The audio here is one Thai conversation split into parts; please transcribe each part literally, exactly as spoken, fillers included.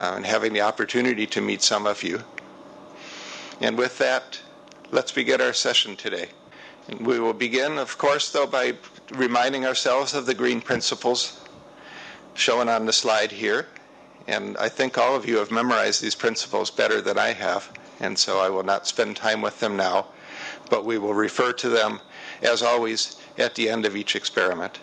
uh, and having the opportunity to meet some of you. And with that, let's begin our session today. And we will begin, of course, though, by reminding ourselves of the green principles shown on the slide here. And I think all of you have memorized these principles better than I have, and so I will not spend time with them now, but we will refer to them, as always, at the end of each experiment.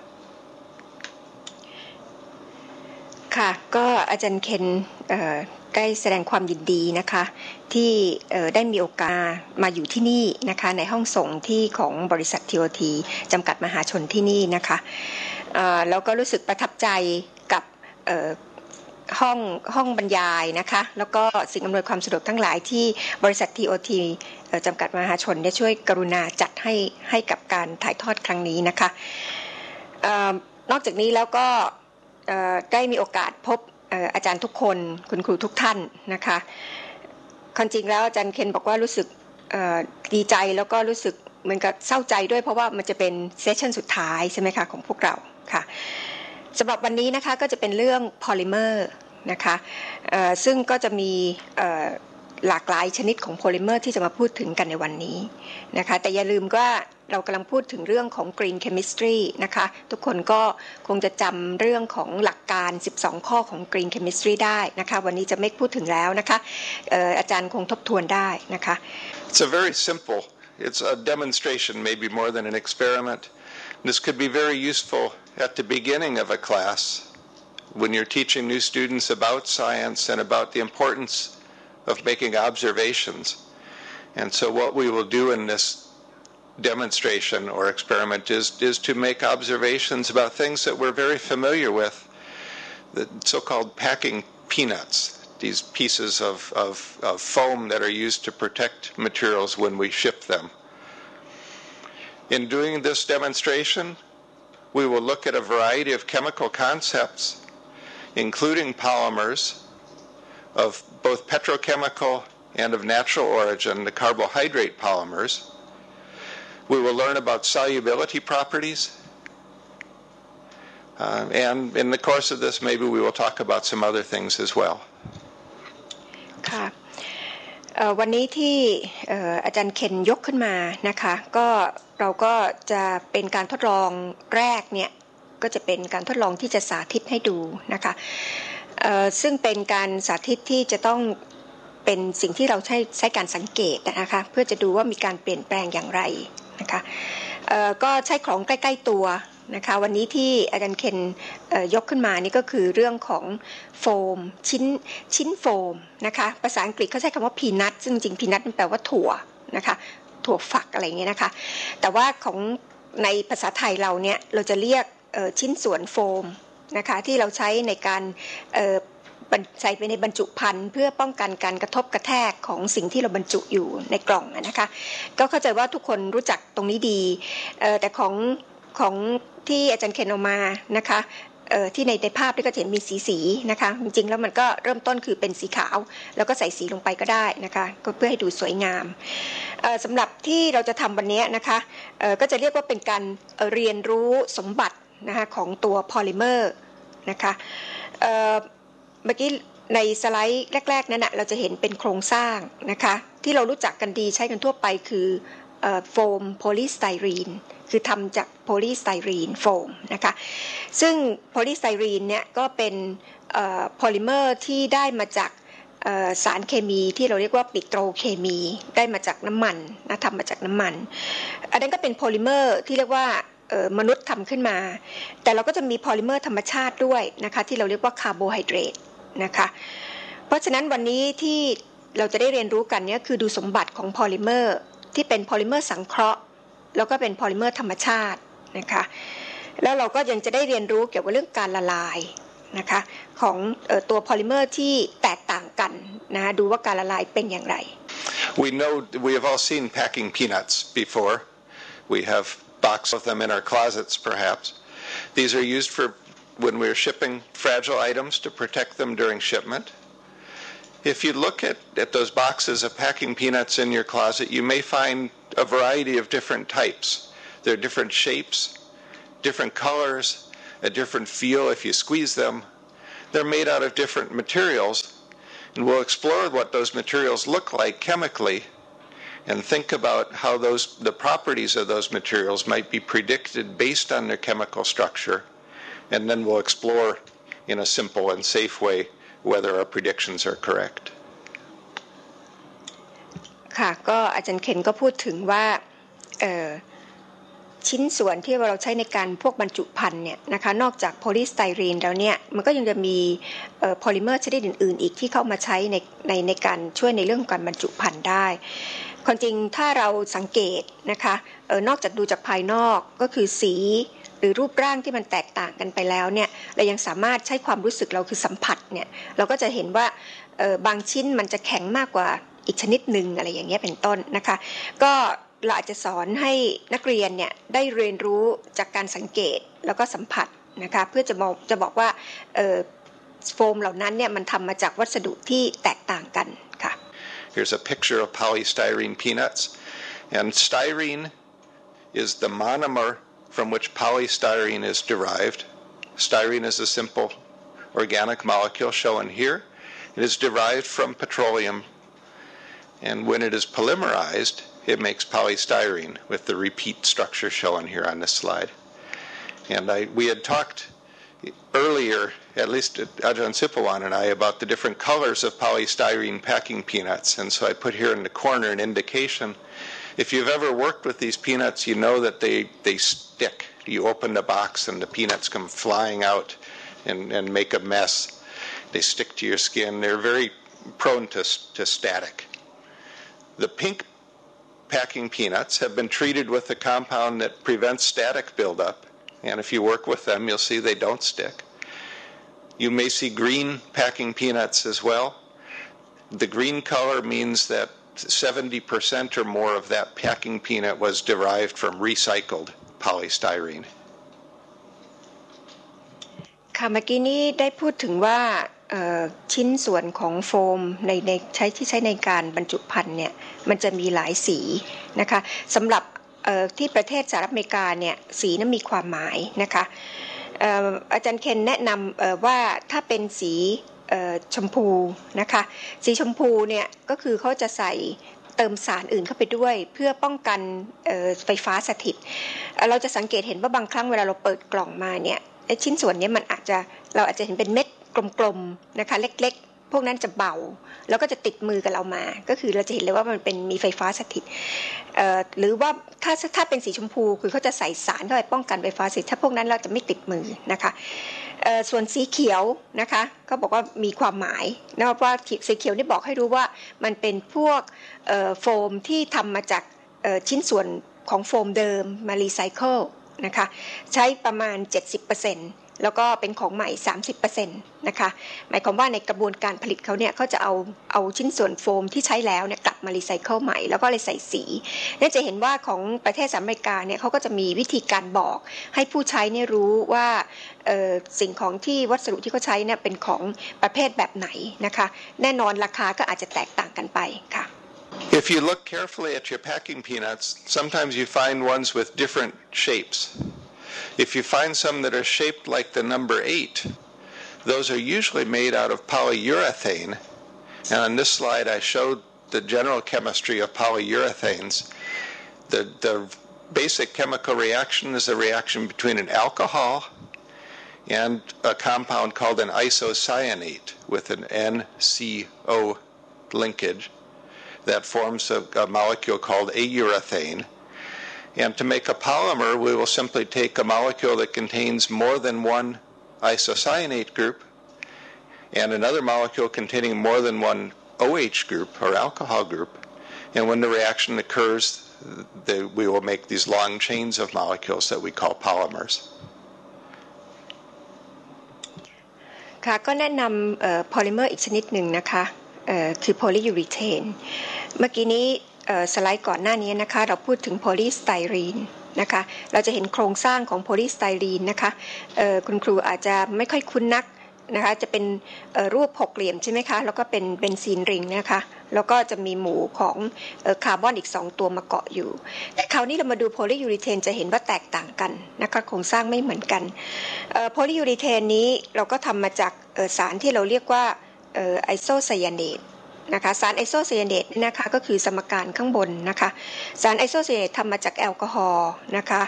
ค่ะก็อาจารย์เคนได้แสดงความยินดีนะคะที่ได้มีโอกาสมาอยู่ที่นี่นะคะในห้องส่งที่ของบริษัท ที โอ ที จำกัดมหาชนที่นี่นะคะแล้วก็รู้สึกประทับใจกับห้องห้องบรรยายนะคะแล้วก็สิ่งอำนวยความสะดวกทั้งหลายที่บริษัท ที โอ ที จำกัดมหาชนได้ช่วยกรุณาจัดให้ให้กับการถ่ายทอดครั้งนี้นะคะนอกจากนี้แล้วก็ได้มีโอกาสพบอาจารย์ทุกคนคุณครูทุกท่านนะคะความจริงแล้วอาจารย์เคนบอกว่ารู้สึกดีใจแล้วก็รู้สึกเหมือนกับเศร้าใจด้วยเพราะว่ามันจะเป็นเซสชั่นสุดท้ายใช่ไหมคะของพวกเราค่ะสำหรับวันนี้นะคะก็จะเป็นเรื่องพอลิเมอร์นะคะซึ่งก็จะมีหลากหลายชนิดของโพลิเมอร์ที่จะมาพูดถึงกันในวันนี้นะคะแต่อย่าลืมว่าเรากำลังพูดถึงเรื่องของ Green Chemistry นะคะทุกคนก็คงจะจำเรื่องของหลักการสิบสองข้อของ Green Chemistry ได้นะคะวันนี้จะไม่พูดถึงแล้วนะคะอาจารย์คงทบทวนได้นะคะ It's a very simple it's a demonstration maybe more than an experiment. This could be very useful at the beginning of a class when you're teaching new students about science and about the importance of making observations. And so what we will do in this demonstration or experiment is, is to make observations about things that we're very familiar with, the so-called packing peanuts, these pieces of, of, of foam that are used to protect materials when we ship them. In doing this demonstration, we will look at a variety of chemical concepts, including polymers of both petrochemical and of natural origin, the carbohydrate polymers. We will learn about solubility properties, uh, and in the course of this, maybe we will talk about some other things as well. ค่ะวันนี้ที่อาจารย์เคนยกขึ้นมานะคะก็เราก็จะเป็นการทดลองแรกเนี่ยก็จะเป็นการทดลองที่จะสาธิตให้ดูนะคะซึ่งเป็นการสาธิตที่จะต้องเป็นสิ่งที่เราใช้ใช้การสังเกตนะคะเพื่อจะดูว่ามีการเปลี่ยนแปลงอย่างไรนะคะก็ใช้ของใกล้ๆตัวนะคะวันนี้ที่อาจารย์เคนยกขึ้นมานี่ก็คือเรื่องของโฟมชิ้นชิ้นโฟมนะคะภาษาอังกฤษเขาใช้คำว่าพีนัทซึ่งจริงพีนัทมันแปลว่าถั่วนะคะถั่วฝักอะไรอย่างเงี้ยนะคะแต่ว่าของในภาษาไทยเราเนี่ยเราจะเรียกชิ้นส่วนโฟมนะคะที่เราใช้ในการใส่ไปในบรรจุภัณฑ์เพื่อป้องกันการกระทบกระแทกของสิ่งที่เราบรรจุอยู่ในกล่องนะคะก็เข้าใจว่าทุกคนรู้จักตรงนี้ดีแต่ของของที่อาจารย์เคนเอามานะคะที่ในในภาพที่ก็จะเห็นมีสีสีนะคะจริงๆแล้วมันก็เริ่มต้นคือเป็นสีขาวแล้วก็ใส่สีลงไปก็ได้นะคะก็เพื่อให้ดูสวยงามสำหรับที่เราจะทำวันนี้นะคะก็จะเรียกว่าเป็นการเรียนรู้สมบัตินะคะของตัวพอลิเมอร์นะคะเมื่อกี้ในสไลด์แรกๆนั้นนะเราจะเห็นเป็นโครงสร้างนะคะที่เรารู้จักกันดีใช้กันทั่วไปคือโฟมโพลีสไตรีนคือทำจากโพลีสไตรีนโฟมนะคะซึ่งโพลีสไตรีนเนี่ยก็เป็นโพลิเมอร์ที่ได้มาจากสารเคมีที่เราเรียกว่าปิโตรเคมีได้มาจากน้ำมันนะทำมาจากน้ำมันอันนั้นก็เป็นโพลิเมอร์ที่เรียกว่ามนุษย์ทำขึ้นมาแต่เราก็จะมีโพลิเมอร์ธรรมชาติด้วยนะคะที่เราเรียกว่าคาร์โบไฮเดรตนะคะเพราะฉะนั้นวันนี้ที่เราจะได้เรียนรู้กันเนี่ยคือดูสมบัติของโพลิเมอร์ที่เป็นโพลิเมอร์สังเคราะห์แล้วก็เป็นโพลิเมอร์ธรรมชาตินะคะแล้วเราก็ยังจะได้เรียนรู้เกี่ยวกับเรื่องการละลายนะคะของเอ่อตัวโพลิเมอร์ที่แตกต่างกันนะดูว่าการละลายเป็นอย่างไร We know we have all seen packing peanuts before. We have boxes of them in our closets perhaps. These are used for when we're shipping fragile items to protect them during shipment. If you look at, at those boxes of packing peanuts in your closet, you may find a variety of different types. There are different shapes, different colors, a different feel if you squeeze them. they're made out of different materials, and we'll explore what those materials look like chemically and think about how those the properties of those materials might be predicted based on their chemical structure, and then we'll explore in a simple and safe way whether our predictions are correct. ค่ะก็อาจารย์เคนก็พูดถึงว่าเอ่อชิ้นส่วนที่เราใช้ในการพวกบรรจุภัณฑ์เนี่ยนะคะนอกจากโพลีสไตรีนแล้วเนี่ยมันก็ยังจะมีเอ่อโพลิเมอร์ชนิดอื่นๆอีกที่เข้ามาใช้ในในในการช่วยในเรื่องการบรรจุภัณฑ์ได้ความจริงถ้าเราสังเกตนะคะเอ่อนอกจากดูจากภายนอกก็คือสีหรือรูปร่างที่มันแตกต่างกันไปแล้วเนี่ยเรายังสามารถใช้ความรู้สึกเราคือสัมผัสเนี่ยเราก็จะเห็นว่าเอ่อบางชิ้นมันจะแข็งมากกว่าอีกชนิดหนึ่งอะไรอย่างเงี้ยเป็นต้นนะคะก็เราอาจจะสอนให้นักเรียนเนี่ยได้เรียนรู้จากการสังเกตแล้วก็สัมผัสนะคะเพื่อจะบอกจะบอกว่าเอ่อโฟมเหล่านั้นเนี่ยมันทำมาจากวัสดุที่แตกต่างกันค่ะ Here's a picture of polystyrene peanuts, and styrene is the monomer from which polystyrene is derived. Styrene is a simple organic molecule shown here. It is derived from petroleum, and when it is polymerized, it makes polystyrene with the repeat structure shown here on this slide. And I, we had talked earlier, at least Ajahn Sipawan and I, about the different colors of polystyrene packing peanuts, and so I put here in the corner an indication. If you've ever worked with these peanuts, you know that they, they stick. You open the box and the peanuts come flying out and, and make a mess. They stick to your skin. They're very prone to, to static. The pink packing peanuts have been treated with a compound that prevents static buildup, and if you work with them, you'll see they don't stick. You may see green packing peanuts as well. The green color means that seventy percent or more of that packing peanut was derived from recycled polystyrene. ค่ะเมื่อกี้นี้ได้พูดถึงว่าชิ้นส่วนของโฟมในในใช้ที่ใช้ในการบรรจุภัณฑ์เนี่ยมันจะมีหลายสีนะคะสำหรับที่ประเทศสหรัฐอเมริกาเนี่ยสีนั้นมีความหมายนะคะอาจารย์เคนแนะนำว่าถ้าเป็นสีชมพูนะคะสีชมพูเนี่ยก็คือเขาจะใส่เติมสารอื่นเข้าไปด้วยเพื่อป้องกันไฟฟ้าสถิตเราจะสังเกตเห็นว่าบางครั้งเวลาเราเปิดกล่องมาเนี่ยชิ้นส่วนนี้มันอาจจะเราอาจจะเห็นเป็นเม็ดกลมๆนะคะเล็กๆพวกนั้นจะเบาแล้วก็จะติดมือกับเรามาก็คือเราจะเห็นเลยว่ามันเป็นมีไฟฟ้าสถิตหรือว่าถ้าถ้าเป็นสีชมพูคือเขาจะใส่สารเข้าไปป้องกันไฟฟ้าสถิตถ้าพวกนั้นเราจะไม่ติดมือนะคะส่วนสีเขียวนะคะก็บอกว่ามีความหมายนะว่าสีเขียวนี่บอกให้รู้ว่ามันเป็นพวกโฟมที่ทำมาจากชิ้นส่วนของโฟมเดิมมารีไซเคิลนะคะใช้ประมาณ เจ็ดสิบเปอร์เซ็นต์ แล้วก็เป็นของใหม่ สามสิบเปอร์เซ็นต์ นะคะหมายความว่าในกระบวนการผลิตเขาเนี่ยเขาจะเอาเอาชิ้นส่วนโฟมที่ใช้แล้วเนี่ยกลับมารีไซเคิลใหม่แล้วก็เลยใส่สีนี่จะเห็นว่าของประเทศสหรัฐอเมริกาเนี่ยเขาก็จะมีวิธีการบอกให้ผู้ใช้เนี่ยรู้ว่าเอ่อสิ่งของที่วัสดุที่เขาใช้เนี่ยเป็นของประเภทแบบไหนนะคะแน่นอนราคาก็อาจจะแตกต่างกันไปค่ะ If you look carefully at your packing peanuts, sometimes you find ones with different shapes. If you find some that are shaped like the number eight, those are usually made out of polyurethane. And on this slide I showed the general chemistry of polyurethanes. The, the basic chemical reaction is a reaction between an alcohol and a compound called an isocyanate with an N C O linkage that forms a, a molecule called aurethane. And to make a polymer, we will simply take a molecule that contains more than one isocyanate group and another molecule containing more than one OH group or alcohol group. And when the reaction occurs, they, we will make these long chains of molecules that we call polymers. ค่ะก็แนะนำโพลิเมอร์อีกชนิดหนึ่งนะคะคือโพลียูรีเทนเมื่อกี้นี้สไลด์ก่อนหน้านี้นะคะเราพูดถึงโพลีสไตรีนนะคะเราจะเห็นโครงสร้างของโพลีสไตรีนนะคะคุณครูอาจจะไม่ค่อยคุ้นนักนะคะจะเป็นรูปหกเหลี่ยมใช่ไหมคะแล้วก็เป็นเบนซีนริงนะคะแล้วก็จะมีหมู่ของคาร์บอนอีกสองตัวมาเกาะอยู่แต่คราวนี้เรามาดูโพลียูริเทนจะเห็นว่าแตกต่างกันนะคะโครงสร้างไม่เหมือนกันโพลียูริเทนนี้เราก็ทำมาจากสารที่เราเรียกว่าไอโซไซยาเนตนะคะสารไอโซไซยาเนตนี่นะคะก็คือสมการข้างบนนะคะสารไอโซไซยาเนตทำมาจากแอลกอฮอล์นะคะ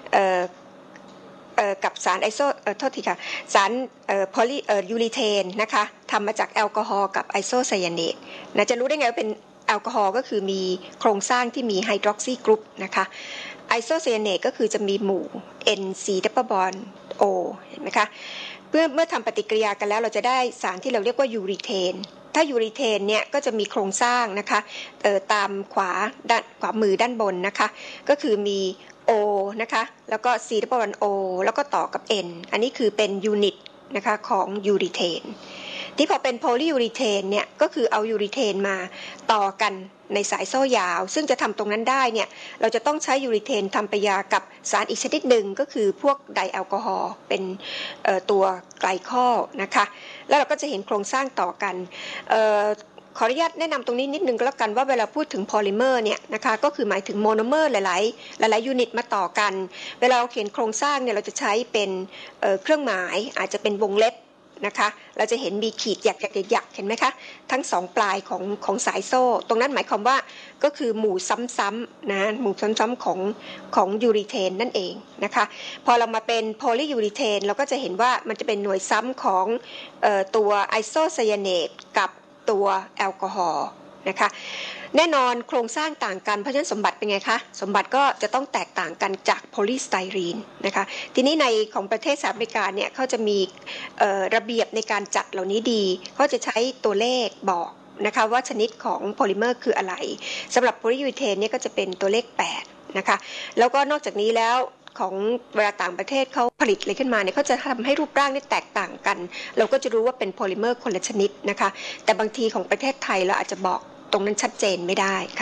กับสารไอโซเอ่อโทษทีค่ะสารเอ่อโพลีเอ่อยูริเทนนะคะทำมาจากแอลกอฮอล์กับไอโซไซยาเนตนะจะรู้ได้ไงว่าเป็นแอลกอฮอล์ก็คือมีโครงสร้างที่มีไฮดรอกซีกรุ๊ปนะคะไอโซไซยาเนตก็คือจะมีหมู่ N C double bond O เห็นไหมคะเมื่อเมื่อทำปฏิกิริยากันแล้วเราจะได้สารที่เราเรียกว่ายูริเทนถ้ายูริเทนเนี่ยก็จะมีโครงสร้างนะคะเอ่อตามขวาด้านขวามือด้านบนนะคะก็คือมีO นะคะแล้วก็ C double bond O แล้วก็ต่อกับ N อันนี้คือเป็นยูนิตนะคะของยูริเทนที่พอเป็นโพลียูริเทนเนี่ยก็คือเอายูริเทนมาต่อกันในสายโซ่ยาวซึ่งจะทำตรงนั้นได้เนี่ยเราจะต้องใช้ยูริเทนทำปฏิกิริยากับสารอีกชนิดหนึ่งก็คือพวกไดแอลกอฮอล์เป็นตัวไกลคอลนะคะแล้วเราก็จะเห็นโครงสร้างต่อกันขออนุญาตแนะนำตรงนี้นิดนึงก็แล้วกันว่าเวลาพูดถึงโพลิเมอร์เนี่ยนะคะก็คือหมายถึงโมโนเมอร์หลายๆหลายๆยูนิตมาต่อกันเวลาเราเขียนโครงสร้างเนี่ยเราจะใช้เป็นเอ่อเครื่องหมายอาจจะเป็นวงเล็บนะคะเราจะเห็นมีขีดหยักหยักหยักเห็นไหมคะทั้งสองปลายของของสายโซ่ตรงนั้นหมายความว่าก็คือหมู่ซ้ำๆนะหมู่ซ้ำๆของของยูริเทนนั่นเองนะคะพอเรามาเป็นโพลียูริเทนเราก็จะเห็นว่ามันจะเป็นหน่วยซ้ำของเอ่อตัวไอโซไซยาเนตกับตัวแอลกอฮอล์นะคะแน่นอนโครงสร้างต่างกันเพราะฉะนั้นสมบัติเป็นไงคะสมบัติก็จะต้องแตกต่างกันจากโพลีสไตรีนนะคะทีนี้ในของประเทศสหรัฐอเมริกาเนี่ยเขาจะมีระเบียบในการจัดเหล่านี้ดีเขาจะใช้ตัวเลขบอกนะคะว่าชนิดของโพลิเมอร์คืออะไรสำหรับโพลียูริเทนเนี่ยก็จะเป็นตัวเลขแปดนะคะแล้วก็นอกจากนี้แล้วของเวลาต่างประเทศเขาผลิตอะไรขึ้นมาเนี่ยเขาจะทำให้รูปร่างนี่แตกต่างกันเราก็จะรู้ว่าเป็นโพลิเมอร์คนละชนิดนะคะแต่บางทีของประเทศไทยเราอาจจะบอกตรงนั้นชัดเจนไม่ได้ค่ะ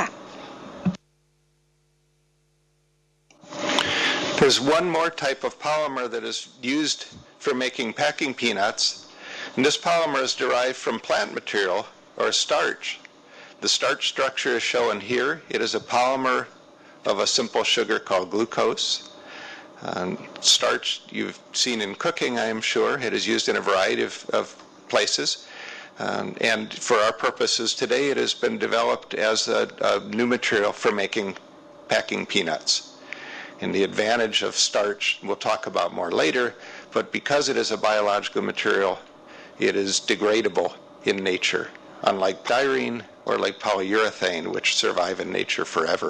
There's one more type of polymer that is used for making packing peanuts, and this polymer is derived from plant material or starch. The starch structure is shown here. It is a polymer of a simple sugar called glucose.Um, starch you've seen in cooking, I am sure. It is used in a variety of, of places. Um, and for our purposes today, it has been developed as a, a new material for making packing peanuts. And the advantage of starch we'll talk about more later, but because it is a biological material, it is degradable in nature, unlike styrene or like polyurethane, which survive in nature forever.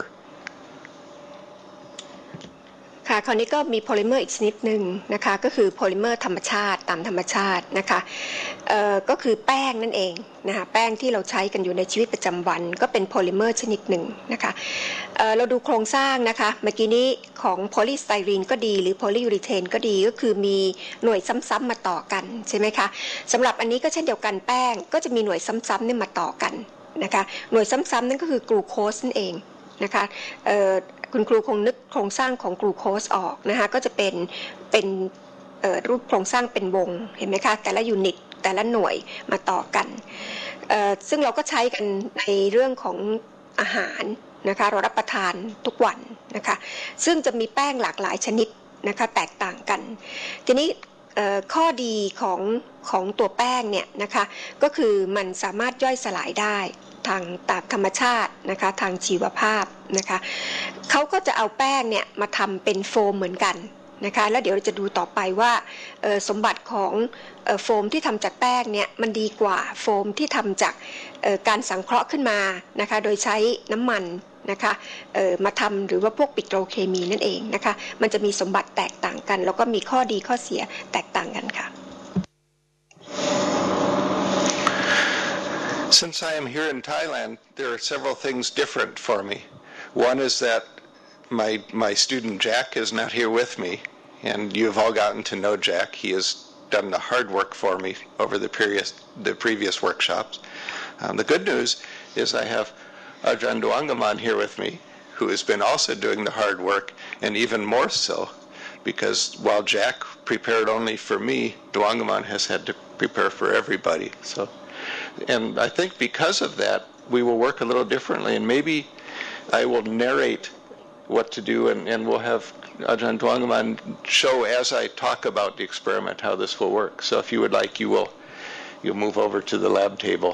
ค่ะคราวนี้ก็มีโพลิเมอร์อีกชนิดหนึ่งนะคะก็คือโพลิเมอร์ธรรมชาติตามธรรมชาตินะคะเอ่อก็คือแป้งนั่นเองนะคะแป้งที่เราใช้กันอยู่ในชีวิตประจำวันก็เป็นโพลิเมอร์ชนิดหนึ่งนะคะเอ่อเราดูโครงสร้างนะคะเมื่อกี้นี้ของโพลีสไตรีนก็ดีหรือโพลียูริเทนก็ดีก็คือมีหน่วยซ้ำๆมาต่อกันใช่ไหมคะสำหรับอันนี้ก็เช่นเดียวกันแป้งก็จะมีหน่วยซ้ำๆเนี่ยมาต่อกันนะคะหน่วยซ้ำๆนั่นก็คือกลูโคสนั่นเองนะคะเอ่อคุณครูคงนึกโครงสร้างของกลูโคสออกนะคะก็จะเป็นเป็นรูปโครงสร้างเป็นวงเห็นไหมคะแต่ละยูนิตแต่ละหน่วยมาต่อกันซึ่งเราก็ใช้กันในเรื่องของอาหารนะคะเรารับประทานทุกวันนะคะซึ่งจะมีแป้งหลากหลายชนิดนะคะแตกต่างกันทีนี้ข้อดีของของตัวแป้งเนี่ยนะคะก็คือมันสามารถย่อยสลายได้ทางตามธรรมชาตินะคะทางชีวภาพนะคะเขาก็จะเอาแป้งเนี่ยมาทำเป็นโฟมเหมือนกันนะคะแล้วเดี๋ยวเราจะดูต่อไปว่าสมบัติของโฟมที่ทำจากแป้งเนี่ยมันดีกว่าโฟมที่ทำจากการสังเคราะห์ขึ้นมานะคะโดยใช้น้ำมันนะคะมาทำหรือว่าพวกปิโตรเคมีนั่นเองนะคะมันจะมีสมบัติแตกต่างกันแล้วก็มีข้อดีข้อเสียแตกต่างกันค่ะ Since I am here in Thailand, there are several things different for me. One is that my my student Jack is not here with me, and you have all gotten to know Jack. He has done the hard work for me over the previous the previous workshops. Um, the good news is I have Ajahn Duangaman here with me, who has been also doing the hard work, and even more so, because while Jack prepared only for me, Duangaman has had to prepare for everybody. So, and I think because of that, we will work a little differently, and maybe I will narrate what to do, and, and we'll have Ajahn Dwangaman show as I talk about the experiment how this will work. So if you would like, you will you'll move over to the lab table.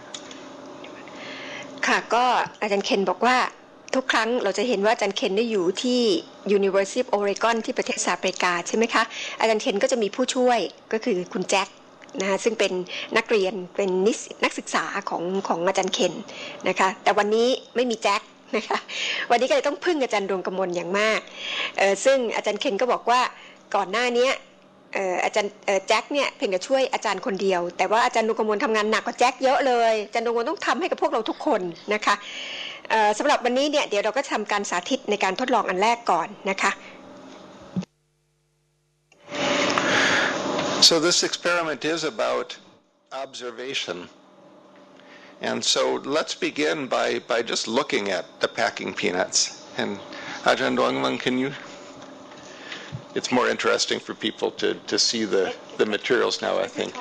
ค่ะก็อาจารย์เคนบอกว่าทุกครั้งเราจะเห็นว่าอาจารย์เคนได้อยู่ที่ University of Oregon ที่ประเทศสหรัฐอเมริกาใช่ไหมคะอาจารย์เคนก็จะมีผู้ช่วยก็คือคุณแจ็คนะคะซึ่งเป็นนักเรียนเป็นนิสิตนักศึกษาของของอาจารย์เคนนะคะแต่วันนี้ไม่มีแจ็คนะคะวันนี้ก็เลยต้องพึ่งอาจารย์ดวงกมลอย่างมากเอ่อซึ่งอาจารย์เคนก็บอกว่าก่อนหน้านี้เอ่ออาจารย์เอ่อแจ็คเนี่ยเพียงแต่ช่วยอาจารย์คนเดียวแต่ว่าอาจารย์ดวงกมลทำงานหนักกว่าแจ็คเยอะเลยอาจารย์ดวงกมลต้องทำให้กับพวกเราทุกคนนะคะเอ่อสำหรับวันนี้เนี่ยเดี๋ยวเราก็ทำการสาธิตในการทดลองอันแรกก่อนนะคะ So this experiment is about observation. And so let's begin by, by just looking at the packing peanuts. And Ajahn Dwangman, can you? It's more interesting for people to, to see the, the materials now, I think.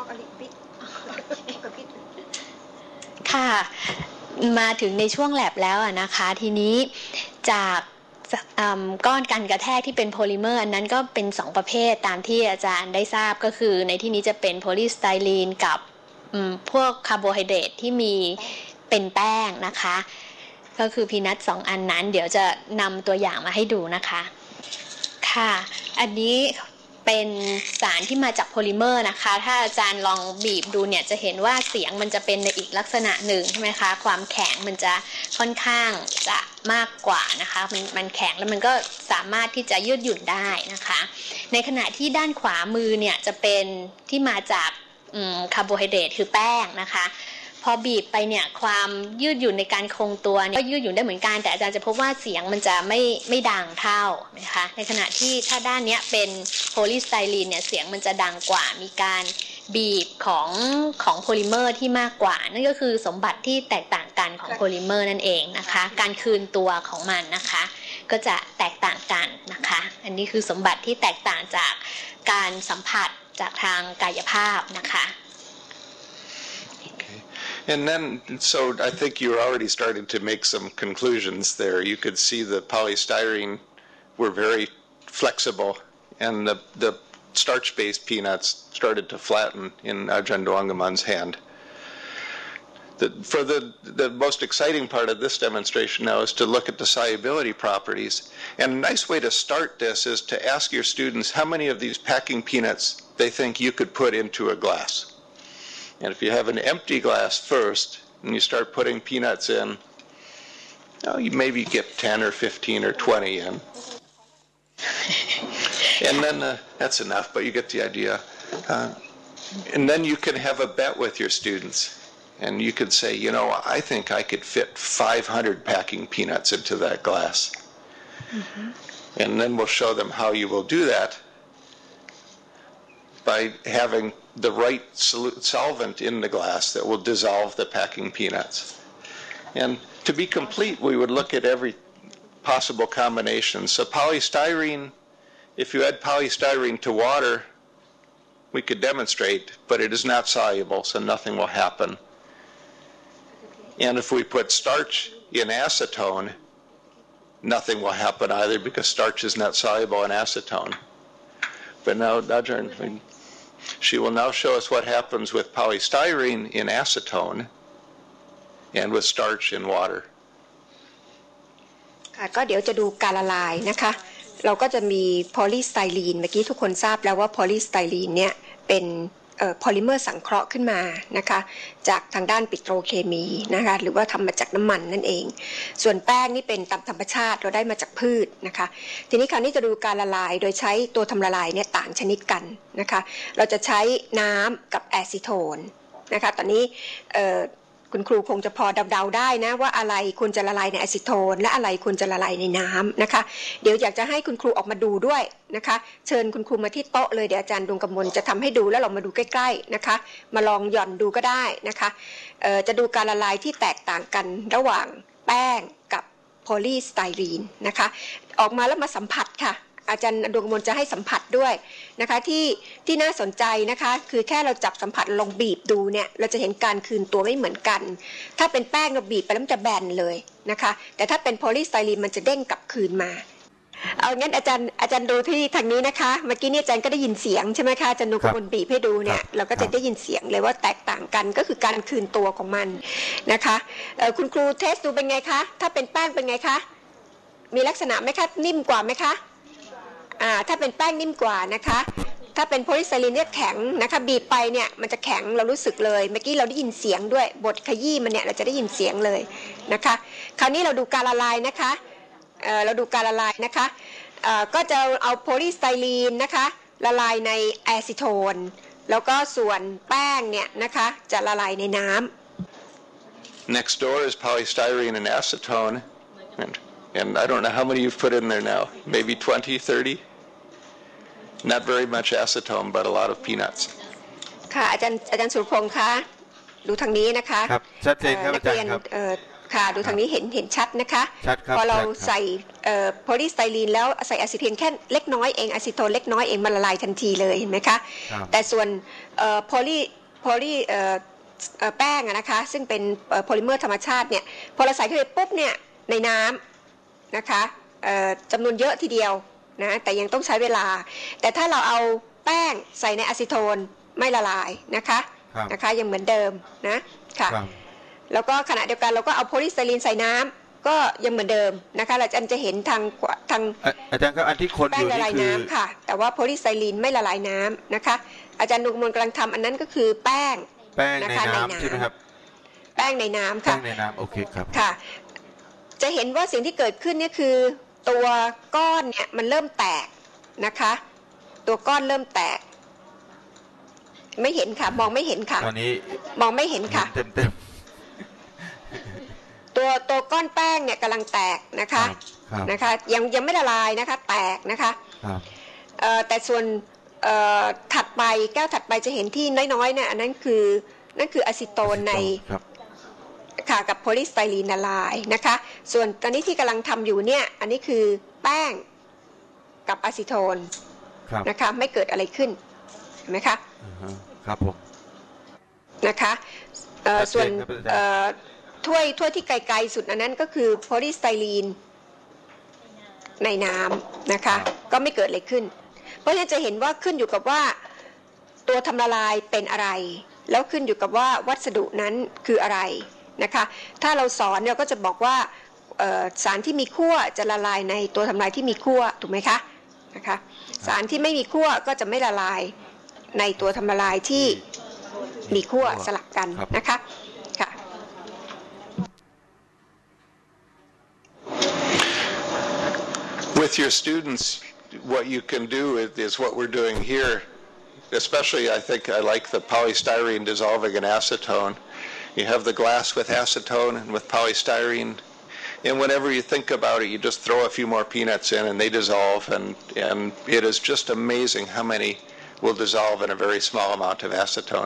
ค่ะมาถึงในช่วงแลบแล้วนะคะทีนี้จากก้อนกันกระแทกที่เป็นโพลิเมอร์อันนั้นก็เป็นสองประเภทตามที่อาจารย์ได้ทราบก็คือในที่นี้จะเป็นโพลีสไตรีนกับพวกคาร์โบไฮเดรตที่มีเป็นแป้งนะคะก็คือพีนัทสองอันนั้นเดี๋ยวจะนำตัวอย่างมาให้ดูนะคะค่ะอันนี้เป็นสารที่มาจากโพลิเมอร์นะคะถ้าอาจารย์ลองบีบดูเนี่ยจะเห็นว่าเสียงมันจะเป็นในอีกลักษณะหนึ่งใช่ไหมคะความแข็งมันจะค่อนข้างจะมากกว่านะคะมันมันแข็งแล้วมันก็สามารถที่จะยืดหยุ่นได้นะคะในขณะที่ด้านขวามือเนี่ยจะเป็นที่มาจากคาร์โบไฮเดรตคือแป้งนะคะพอบีบไปเนี่ยความยืดหยุ่นในการคงตัวก็ยืดหยุ่นได้เหมือนกันแต่อาจารย์จะพบว่าเสียงมันจะไม่ไม่ดังเท่านะคะในขณะที่ถ้าด้านนี้เป็นโพลีสไตรีนเนี่ยเสียงมันจะดังกว่ามีการบีบของของโพลิเมอร์ที่มากกว่านั่นก็คือสมบัติที่แตกต่างกันของโพลิเมอร์นั่นเองนะคะการคืนตัวของมันนะคะก็จะแตกต่างกันนะคะอันนี้คือสมบัติที่แตกต่างจากการสัมผัสจากทางกายภาพนะคะ And then, so I think you're already starting to make some conclusions there. You could see the polystyrene were very flexible, and the, the starch-based peanuts started to flatten in Ajahn Dwangaman's hand. The, for the, the most exciting part of this demonstration now is to look at the solubility properties. And a nice way to start this is to ask your students how many of these packing peanuts they think you could put into a glass. And if you have an empty glass first, and you start putting peanuts in, oh, you maybe get ten or fifteen or twenty in. And then, uh, that's enough, but you get the idea. Uh, and then you can have a bet with your students. And you could say, you know, I think I could fit five hundred packing peanuts into that glass. Mm-hmm. And then we'll show them how you will do that by having the right solvent in the glass that will dissolve the packing peanuts. And to be complete, we would look at every possible combination. So polystyrene, if you add polystyrene to water, we could demonstrate, but it is not soluble, so nothing will happen. And if we put starch in acetone, nothing will happen either because starch is not soluble in acetone. But now, Ajahn, she will now show us what happens with polystyrene in acetone and with starch in water. ค่ะก็เดี๋ยวจะดูการละลายนะคะเราก็จะมีโพลีสไตรีนเมื่อกี้ทุกคนทราบแล้วว่าโพลีสไตรีนเนี่ยเป็นโพลิเมอร์สังเคราะห์ขึ้นมานะคะจากทางด้านปิโตรเคมีนะคะหรือว่าทำมาจากน้ำมันนั่นเองส่วนแป้งนี่เป็นตามธรรมชาติเราได้มาจากพืชนะคะทีนี้คราวนี้จะดูการละลายโดยใช้ตัวทำละลายเนี่ยต่างชนิดกันนะคะเราจะใช้น้ำกับแอซิโทนนะคะตอนนี้คุณครูคงจะพอเดาๆได้นะว่าอะไรควรจะละลายในอะซิโทนและอะไรควรจะละลายในน้ำนะคะเดี๋ยวอยากจะให้คุณครูออกมาดูด้วยนะคะเชิญคุณครูมาที่โต๊ะเลยเดี๋ยวอาจารย์ดวงกมลจะทำให้ดูแล้วเรามาดูใกล้ๆนะคะมาลองหย่อนดูก็ได้นะคะจะดูการละลายที่แตกต่างกันระหว่างแป้งกับโพลีสไตรีนนะคะออกมาแล้วมาสัมผัสค่ะอาจารย์ดวงกมลจะให้สัมผัสด้วยนะคะที่ที่น่าสนใจนะคะคือแค่เราจับสัมผัสลองบีบดูเนี่ยเราจะเห็นการคืนตัวไม่เหมือนกันถ้าเป็นแป้งเราบีบไปแล้วมันจะแบนเลยนะคะแต่ถ้าเป็นโพลีสไตรีนมันจะเด้งกลับคืนมาเอางั้นอาจารย์อาจารย์ดูที่ทางนี้นะคะเมื่อกี้เนี่ยอาจารย์ก็ได้ยินเสียงใช่ไหมคะอาจารย์ดวงกมลบีบให้ดูเนี่ยเราก็จะได้ยินเสียงเลยว่าแตกต่างกันก็คือการคืนตัวของมันนะคะคุณครูเทสดูเป็นไงคะถ้าเป็นแป้งเป็นไงคะมีลักษณะไหมคะนิ่มกว่าไหมคะอ่าถ้าเป็นแป้งนิ่มกว่านะคะถ้าเป็นโพลีสไตรีนเนี่ยแข็งนะคะบีบไปเนี่ยมันจะแข็งเรารู้สึกเลยเมื่อกี้เราได้ยินเสียงด้วยบทขยี้มันเนี่ยเราจะได้ยินเสียงเลยนะคะคราวนี้เราดูการละลายนะคะเอ่อเราดูการละลายนะคะเอ่อก็จะเอาโพลีสไตรีนนะคะละลายในอะซิโทนแล้วก็ส่วนแป้งเนี่ยนะคะจะละลายในน้ำ Next door is polystyrene and acetone and And I don't know how many you've put in there now. Maybe twenty, thirty? Not very much acetone, but a lot of peanuts. ค่ะอาจารย์อาจารย์สุรพงษ์คะดูทางนี้นะคะครับชัดเจนครับอาจารย์ครับค่ะดูทางนี้เห็นเห็นชัดนะคะชัดครับพอเราใส่โพลีสไตรีนแล้วใส่อะซิเทนแค่เล็กน้อยเองอะซิโทนเล็กน้อยเองมันละลายทันทีเลยเห็นไหมคะแต่ส่วนโพลีโพลีแป้งนะคะซึ่งเป็นโพลิเมอร์ธรรมชาติเนี่ยพอเราใส่เข้าไปปุ๊บเนี่ยในน้ำนะคะจำนวนเยอะทีเดียวนะแต่ยังต้องใช้เวลาแต่ถ้าเราเอาแป้งใส่ในอะซิโทนไม่ละลายนะคะนะคะยังเหมือนเดิมนะค่ะแล้วก็ขณะเดียวกันเราก็เอาโพลีสไตรีนใส่น้ำก็ยังเหมือนเดิมนะคะเราจะเห็นทางทางอาจารย์ก็อันที่คนอยู่นี่คือค่ะแต่ว่าโพลีสไตรีนไม่ละลายน้ำนะคะอาจารย์ดวงกมลกำลังทำอันนั้นก็คือแป้งแป้งในน้ำใช่ไหมครับแป้งในน้ำค่ะแป้งในน้ำโอเคครับค่ะจะเห็นว่าสิ่งที่เกิดขึ้นเนี่ยคือตัวก้อนเนี่ยมันเริ่มแตกนะคะตัวก้อนเริ่มแตกไม่เห็นค่ะมองไม่เห็นค่ะตอนนี้มองไม่เห็นค่ะเต็มเต็มตัวตัวก้อนแป้งเนี่ยกำลังแตกนะคะนะคะยังยังไม่ละลายนะคะแตกนะคะแต่ส่วนถัดไปแก้วถัดไปจะเห็นที่น้อยๆเนี่ยอันนั้นคือนั่นคืออะซิโตนในค่ะกับโพลีสไตรีนละลายนะคะส่วนตอนนี้ที่กำลังทำอยู่เนี่ยอันนี้คือแป้งกับอะซิโทนนะคะไม่เกิดอะไรขึ้นเห็นไหมคะครับผมนะคะส่วนถ้วยถ้วยที่ไกลๆสุดอันนั้นก็คือโพลีสไตรีนในน้ำนะคะก็ไม่เกิดอะไรขึ้นเพราะฉะนั้นจะเห็นว่าขึ้นอยู่กับว่าตัวทำละลายเป็นอะไรแล้วขึ้นอยู่กับว่าวัสดุนั้นคืออะไรนะคะถ้าเราสอนเราก็จะบอกว่าสารที่มีขั้วจะละลายในตัวทำลายที่มีขั้วถูกไหมคะนะคะสารที่ไม่มีขั้วก็จะไม่ละลายในตัวทำละลายที่มีขั้วสลับกันนะคะค่ะ With your students, what you can do is, is what we're doing here. Especially, I think I like the polystyrene dissolving in acetone. You have the glass with acetone and with polystyrene, and whenever you think about it, you just throw a few more peanuts in and they dissolve, and, and it is just amazing how many will dissolve in a very small amount of acetone.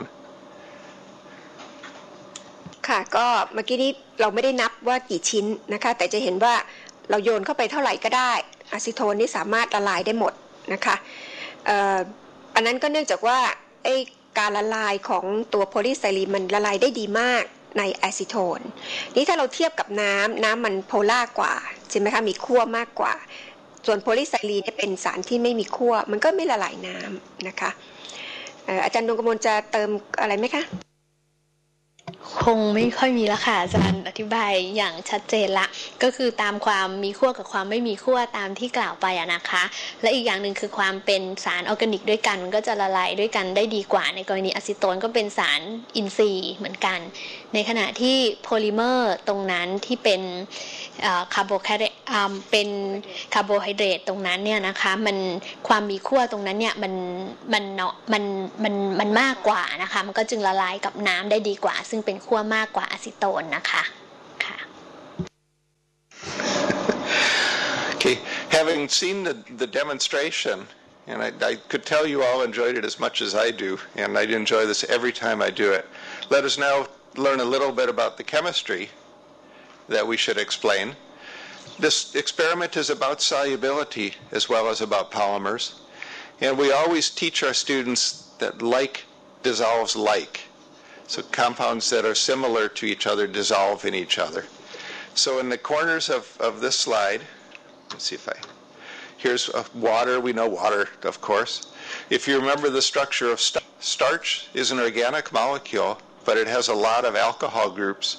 ค่ะก็เมื่อกี้นี้เราไม่ได้นับว่ากี่ชิ้นนะคะแต่จะเห็นว่าเราโยนเข้าไปเท่าไหร่ก็ได้อะซิโทนนี่สามารถละลายได้หมดนะคะเอ่ออันนั้นก็เนื่องจากว่าไอ้การละลายของตัวโพลีสไตรีนมันละลายได้ดีมากในอะซิโทนนี่ถ้าเราเทียบกับน้ำน้ำมันโพล่ากว่าใช่ไหมคะมีขั้วมากกว่าส่วนโพลีสไตรีนเนี่ยเป็นสารที่ไม่มีขั้วมันก็ไม่ละลายน้ำนะคะอาจารย์ดวงกมลจะเติมอะไรไหมคะคงไม่ค่อยมีแล้วค่ะอาจารย์อธิบายอย่างชัดเจนละก็คือตามความมีขั้วกับความไม่มีขั้วตามที่กล่าวไปอะนะคะและอีกอย่างหนึ่งคือความเป็นสารออร์แกนิกด้วยกันมันก็จะละลายด้วยกันได้ดีกว่าในกรณีอะซิโตนก็เป็นสารอินทรีย์เหมือนกันในขณะที่โพลิเมอร์ตรงนั้นที่เป็นคาร์โบไฮเดรตเป็นคาร์โบไฮเดรตตรงนั้นเนี่ยนะคะมันความมีขั้วตรงนั้นเนี่ยมันมันเนาะมันมันมันมากกว่านะคะมันก็จึงละลายกับน้ำได้ดีกว่าซึ่งเป็นขั้วมากกว่าอะซิโตนนะคะค่ะ Okay, having seen the the demonstration, and I, I could tell you all enjoyed it as much as I do, and I enjoy this every time I do it. Let us now learn a little bit about the chemistry that we should explain. This experiment is about solubility as well as about polymers. And we always teach our students that like dissolves like. So compounds that are similar to each other dissolve in each other. So in the corners of, of this slide, let's see if I, here's water. We know water, of course. If you remember the structure of starch, starch is an organic molecule, but it has a lot of alcohol groups